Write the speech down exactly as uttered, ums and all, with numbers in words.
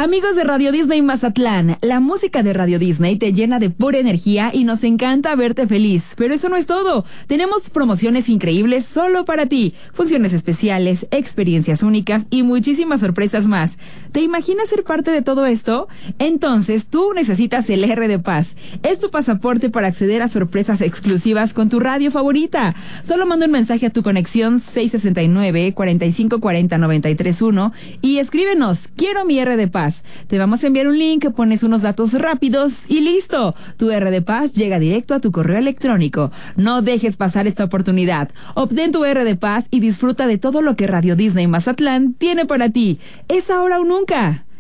Amigos de Radio Disney Mazatlán, la música de Radio Disney te llena de pura energía y nos encanta verte feliz. Pero eso no es todo. Tenemos promociones increíbles solo para ti, funciones especiales, experiencias únicas y muchísimas sorpresas más. ¿Te imaginas ser parte de todo esto? Entonces tú necesitas el R de Paz. Es tu pasaporte para acceder a sorpresas exclusivas con tu radio favorita. Solo manda un mensaje a tu conexión seis sesenta y nueve, cuarenta y cinco cuarenta, noventa y tres uno y escríbenos, quiero mi R de Paz. Te vamos a enviar un link, pones unos datos rápidos y listo. Tu R de Paz llega directo a tu correo electrónico. No dejes pasar esta oportunidad. Obtén tu R de Paz y disfruta de todo lo que Radio Disney Mazatlán tiene para ti. Es ahora o nunca.